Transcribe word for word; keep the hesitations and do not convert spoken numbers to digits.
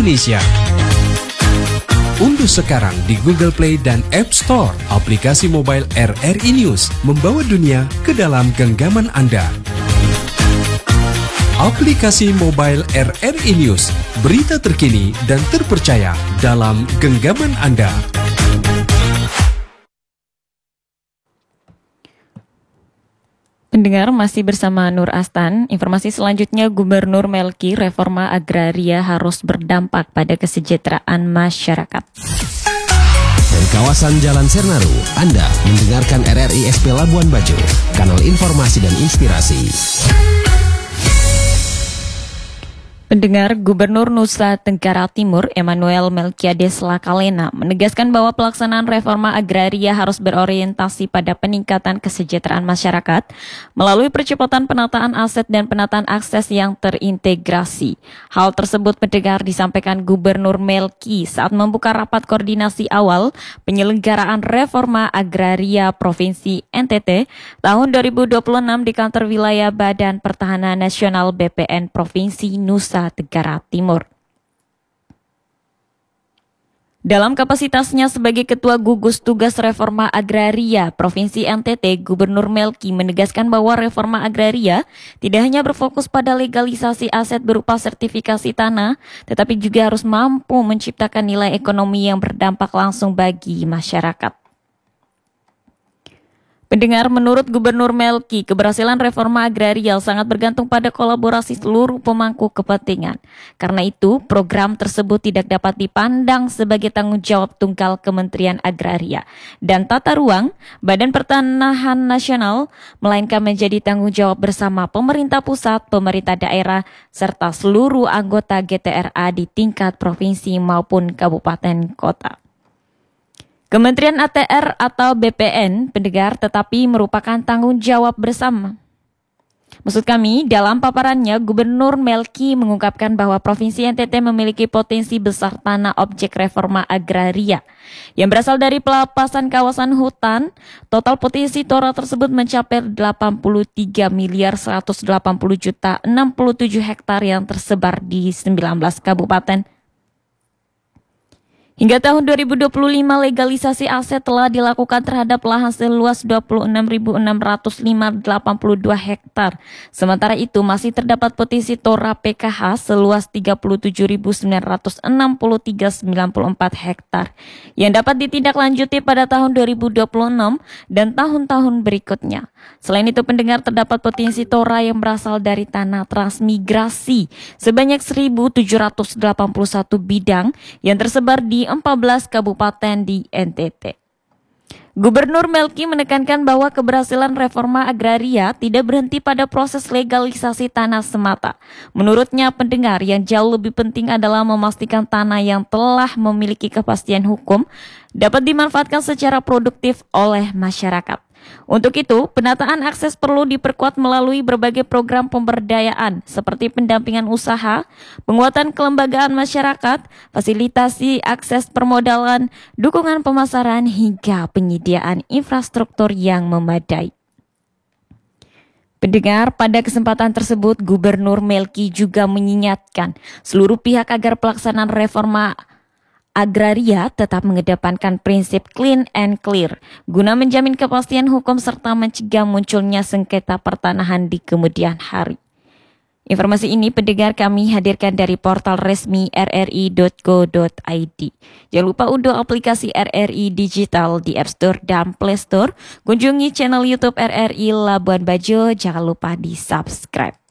Indonesia. Unduh sekarang di Google Play dan App Store aplikasi mobile R R I News, membawa dunia ke dalam genggaman Anda. Aplikasi mobile R R I News, berita terkini dan terpercaya dalam genggaman Anda. Pendengar, masih bersama Nur Astan. Informasi selanjutnya, Gubernur Melki, reforma agraria harus berdampak pada kesejahteraan masyarakat. Dari kawasan Jalan Sernaru, Anda mendengarkan R R I S P Labuan Bajo, kanal informasi dan inspirasi. Pendengar, Gubernur Nusa Tenggara Timur Emmanuel Melkiades Lakalena menegaskan bahwa pelaksanaan reforma agraria harus berorientasi pada peningkatan kesejahteraan masyarakat melalui percepatan penataan aset dan penataan akses yang terintegrasi. Hal tersebut pendengar disampaikan Gubernur Melki saat membuka rapat koordinasi awal penyelenggaraan reforma agraria Provinsi N T T tahun dua ribu dua puluh enam di kantor wilayah Badan Pertahanan Nasional B P N Provinsi Nusa Tenggara Timur. Dalam kapasitasnya sebagai Ketua Gugus Tugas Reforma Agraria Provinsi N T T, Gubernur Melki menegaskan bahwa reforma agraria tidak hanya berfokus pada legalisasi aset berupa sertifikasi tanah, tetapi juga harus mampu menciptakan nilai ekonomi yang berdampak langsung bagi masyarakat. Pendengar, menurut Gubernur Melki, keberhasilan reforma agraria sangat bergantung pada kolaborasi seluruh pemangku kepentingan. Karena itu, program tersebut tidak dapat dipandang sebagai tanggung jawab tunggal Kementerian Agraria dan Tata Ruang, Badan Pertanahan Nasional, melainkan menjadi tanggung jawab bersama pemerintah pusat, pemerintah daerah, serta seluruh anggota G T R A di tingkat provinsi maupun kabupaten kota. Kementerian A T R atau B P N, pendengar, tetapi merupakan tanggung jawab bersama. Maksud kami, dalam paparannya, Gubernur Melki mengungkapkan bahwa Provinsi N T T memiliki potensi besar tanah objek reforma agraria yang berasal dari pelepasan kawasan hutan. Total potensi Tora tersebut mencapai delapan puluh tiga miliar seratus delapan puluh juta enam puluh tujuh hektar yang tersebar di sembilan belas kabupaten. Hingga tahun dua ribu dua puluh lima, legalisasi aset telah dilakukan terhadap lahan seluas dua puluh enam ribu enam ratus delapan puluh dua hektar. Sementara itu, masih terdapat potensi Tora P K H seluas tiga puluh tujuh ribu sembilan ratus enam puluh tiga koma sembilan empat hektar yang dapat ditindaklanjuti pada tahun dua ribu dua puluh enam dan tahun-tahun berikutnya. Selain itu, pendengar, terdapat potensi Tora yang berasal dari tanah transmigrasi sebanyak seribu tujuh ratus delapan puluh satu bidang yang tersebar di empat belas kabupaten di N T T. Gubernur Melki menekankan bahwa keberhasilan reforma agraria tidak berhenti pada proses legalisasi tanah semata. Menurutnya, pendengar, yang jauh lebih penting adalah memastikan tanah yang telah memiliki kepastian hukum dapat dimanfaatkan secara produktif oleh masyarakat. Untuk itu, penataan akses perlu diperkuat melalui berbagai program pemberdayaan seperti pendampingan usaha, penguatan kelembagaan masyarakat, fasilitasi akses permodalan, dukungan pemasaran, hingga penyediaan infrastruktur yang memadai. Pendengar, pada kesempatan tersebut, Gubernur Melki juga mengingatkan seluruh pihak agar pelaksanaan reforma agraria tetap mengedepankan prinsip clean and clear guna menjamin kepastian hukum serta mencegah munculnya sengketa pertanahan di kemudian hari. Informasi ini, pendengar, kami hadirkan dari portal resmi r r i dot go dot i d. Jangan lupa unduh aplikasi R R I Digital di App Store dan Play Store. Kunjungi channel YouTube R R I Labuan Bajo, jangan lupa di subscribe.